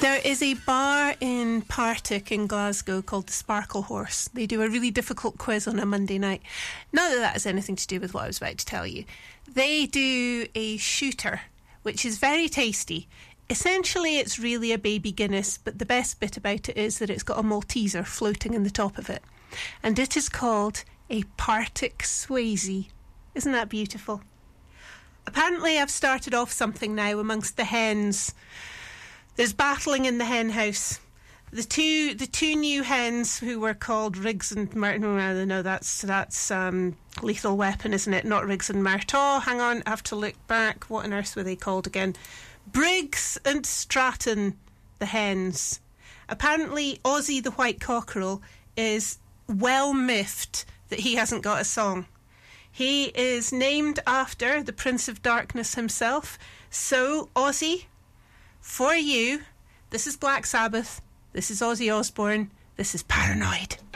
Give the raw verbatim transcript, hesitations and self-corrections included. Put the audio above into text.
There is a bar in Partick in Glasgow called the Sparkle Horse. They do a really difficult quiz on a Monday night. Not that that has anything to do with what I was about to tell you. They do a shooter, which is very tasty. Essentially, it's really a baby Guinness, but the best bit about it is that it's got a Malteser floating in the top of it. And it is called a Partick Swayze. Isn't that beautiful? Apparently, I've started off something now amongst the hens. There's battling in the hen house. The two the two new hens who were called Riggs and Murtaugh. No, no, that's that's um, Lethal Weapon, isn't it? Not Riggs and Murtaugh. Hang on, I have to look back. What on earth were they called again? Briggs and Stratton, the hens. Apparently, Ozzy the White Cockerel is well miffed that he hasn't got a song. He is named after the Prince of Darkness himself. So, Ozzy, for you, this is Black Sabbath, this is Ozzy Osbourne, this is Paranoid.